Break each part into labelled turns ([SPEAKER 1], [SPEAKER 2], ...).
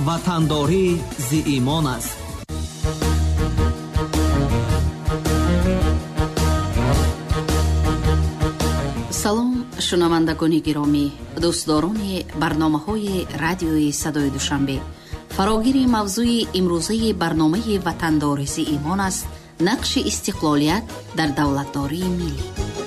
[SPEAKER 1] ватандорӣ зи имон аст.
[SPEAKER 2] салом шунавандагони гиромӣ, дӯстдорони барномаҳои радиои садои душанбе. фарогири мавзӯи имрӯзаи барномаи ватандорӣ зи имон аст: нақши истиқлолият дар давлатдории миллӣ.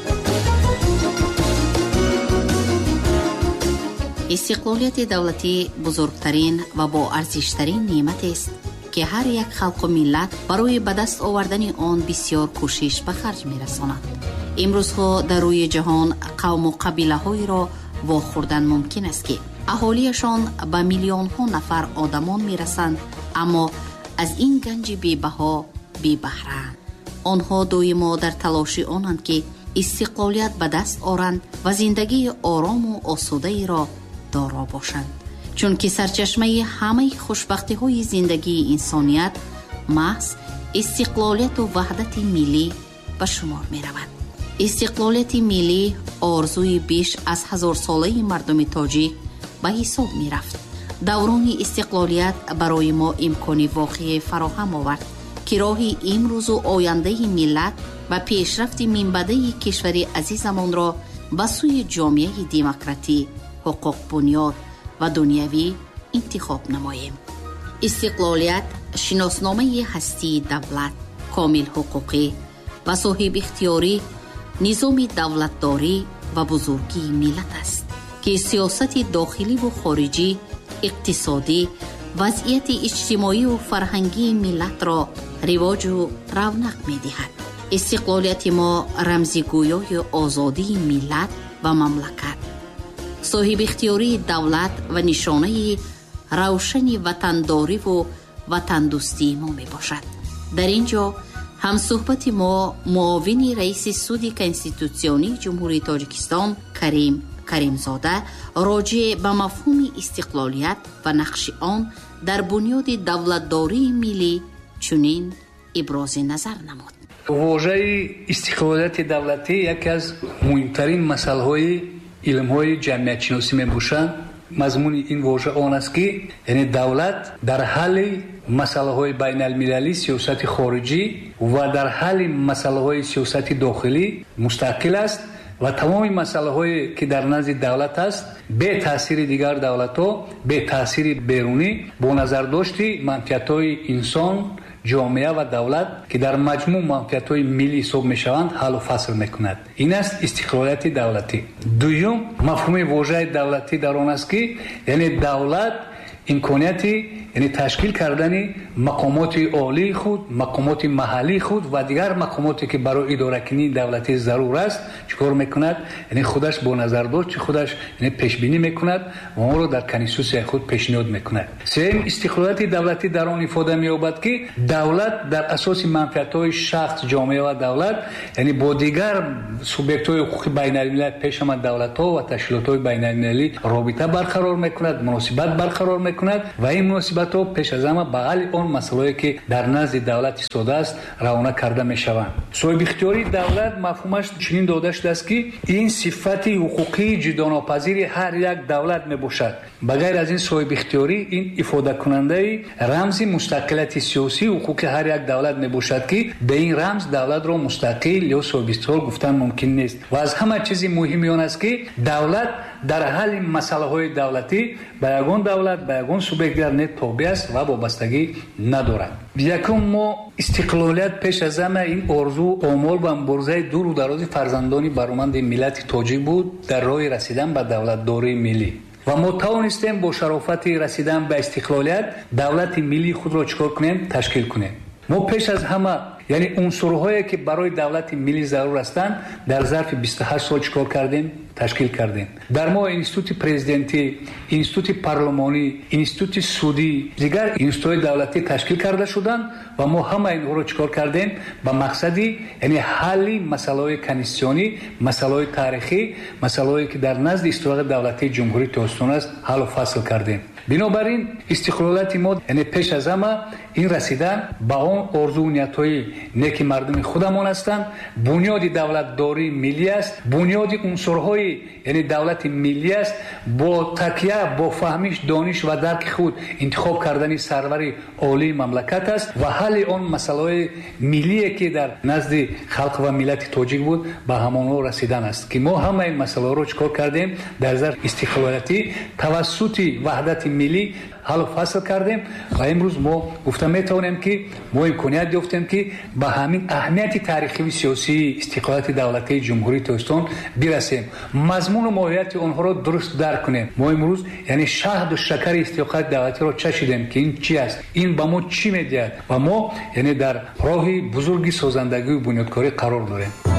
[SPEAKER 2] истиқлолияти давлатӣ бузургтарин ва боарзиштарин неъматест ки ҳар як халқу миллат барои ба даст овардани он бисёр кӯшиш ба харҷ мерасонад. имрӯзҳо дар рӯи ҷаҳон қавму қабилаҳоеро вохӯрдан мумкин аст ки аҳолияшон ба миллионҳо нафар одамон мерасанд, аммо аз ин ганҷи бебаҳо бебаҳраанд. онҳо доимо дар талоши онанд ки истиқлолият ба даст оранд ва зиндагии орому осудаеро доро бошанд, чунки сарчашмаи ҳамаи хушбахтиҳои зиндагии инсоният маҳз истиқлолияту ваҳдати миллӣ ба шумор меравад. истиқлолияти миллӣ орзуи беш аз ҳазорсолаи мардуми тоҷик ба ҳисоб мерафт. даврони истиқлолият барои мо имкони воқеӣ фароҳам овард ки роҳи имрӯзу ояндаи миллат ва пешрафти минбаъдаи кишвари азизамонро ба сӯи ҷомеаи демократӣ, ҳуқуқбунёд ва дунявӣ интихоб намоем. истиқлолият шиносномаи ҳастии давлат, комилҳуқуқӣ ва соҳибихтиёрӣ, низоми давлатдорӣ ва бузургии миллат аст ки сиёсати дохиливу хориҷӣ, иқтисодӣ, вазъияти иҷтимоиву фарҳангии миллатро ривоҷу равнақ медиҳад. истиқлолияти мо рамзи гӯёи озодии миллат ва мамлакат, соҳибихтиёрии давлат ва нишонаи равшани ватандориву ватандӯстии мо мебошад. дар ин ҷо ҳамсӯҳбати мо муовини раиси суди конститутсионии ҷумҳурии Тоҷикистон Карим Каримзода роҷеъ ба мафҳуми истиқлолият ва нақши он дар бунёди давлатдории миллӣ чунин ибрози назар намуд.
[SPEAKER 3] воҷаи истиқлолияти давлатӣ яке аз муҳимтарин масъалаҳои илмҳои ҷамъиятшиносӣ мебошад. мазмуни ин воҷа он аст ки яъне давлат дар ҳалли масъалаҳои байналмилалӣ, сиёсати хориҷӣ ва дар ҳалли масъалаҳои сиёсати дохилӣ мустақил аст ва тамоми масъалаҳое ки дар назди давлат аст бе таъсири дигар давлатҳо, бе таъсири берунӣ, бо назардошти манфиатҳои инсон, ҷомеа ва давлат ки дар маҷмӯъ манфиатҳои миллӣ ҳисоб мешаванд, ҳаллу фасл мекунад. ин аст истиқлолияти давлатӣ. дуюм, мафҳуми воҷаи давлатӣ дар он аст ки яъне давлат имконияти яъне ташкил кардани мақомоти олии худ, мақомоти маҳаллии худ ва дигар мақомоте ки барои идоракунии давлатӣ зарур аст чикор мекунад, яъне худаш бо назардошти худаш яъне пешбинӣ мекунад ва онро дар конститутсияи худ пешниҳод мекунад. сеюм, истиқлолияти давлатӣ дар он ифода меёбад ки давлат дар асоси манфиатҳои шахс, ҷомеа ва давлат яъне бо дигар субъектҳои ҳуқуқи байналмилалӣ, пешамад давлатҳо ва ташкилотҳои байналмилалӣ робита барқарор мекунад, муносибат барқарор мекунад ва ин муносибатҳо пеш аз ҳама ба ҳалли он масъалае ки дар назди давлат истодааст равона карда мешаванд. соҳибихтиёрии давлат мафҳумаш чунин дода шудааст ки ин сифати ҳуқуқии ҷудонопазири ҳар як давлат мебошад. ба ғайр аз ин соҳибихтиёрӣ ин ифодакунандаи рамзи мустақилияти сиёсӣ ҳуқуқи ҳар як давлат мебошад ки ба ин рамз давлатро мустақил ё соҳибихтиёр гуфтан мумкин нест. ва аз ҳама чизи муҳими он аст ки давлат дар ҳалли масъалаҳои давлатӣ ба ягон давлат, ба ягон субъект не тобеъ аст ва вобастагӣ надорад. якум, мо истиқлолият пеш аз ҳама ин орзу омол ва муборизаи дуру дарози фарзандони бароманди миллати тоҷик буд дар роҳи расидан ба давлатдории миллӣ. ва мо тавонистем бо шарофати расидан ба истиқлолият давлати миллии худро чикор кунем, ташкил кунем. мо пеш аз ҳама яъне унсурҳое ки барои давлати миллӣ зарур ҳастанд дар зарфи 28 сол чикор кардем, ташкил кардем. дар мо институти президентӣ, институти парлумонӣ, институти судӣ, дигар институтҳои давлатӣ ташкил карда шуданд ва мо ҳама инҳоро чикор кардем ба мақсади яъне ҳалли масъалаҳои конститутсионӣ, масъалаҳои таърихӣ, масъалаҳое ки дар назди истиқлоли давлатии ҷумҳурии Тоҷикистон аст, ҳаллу фасл кардем. бинобар ин истиқлолияти мо яъне пеш аз ҳама ин расидан ба он орзуу ниятҳои неки мардуми худамон ҳастанд. бунёди давлатдории миллӣ аст, бунёди унсурҳои مسئله یعنی دولت ملی است با تکیه با فهمش دانش و درک خود انتخاب کردن سرور عالی مملکت است و حل آن مسئله ملی که در نزد خلق و ملت تاجیک بود به همان رسیدن است که ما همه این مسئله رو چکار کردیم در ظرف استقلالیتی توسط وحدت ملی حل و فصل کردیم و امروز ما گفتم میتونیم که ما امکانیت یافتیم که به همین اهمیت تاریخی و سیاسی استقلالیت دولتی جمهوری تاجیکستان برسیم مضمون و ماهیت آنها را درست درک کنیم. ما امروز یعنی شهد و شکر استقلال دولتی را چشیدیم که این چی است این به ما چی میدهد و ما یعنی در راه بزرگی سازندگی و بنیادکاری قرار داریم.